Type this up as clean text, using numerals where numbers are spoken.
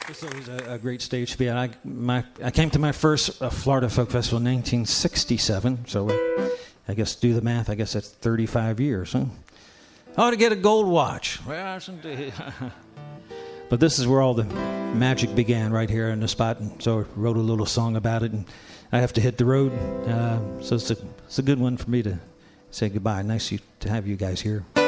It's always a great stage to be at. I came to my first Florida Folk Festival in 1967, so I guess do the math. I guess that's 35 years. Huh? Oh, to get a gold watch. Yes, indeed. But this is where all the magic began, right here in the spot. And so I wrote a little song about it, and I have to hit the road. So it's a good one for me to say goodbye. Nice to have you guys here.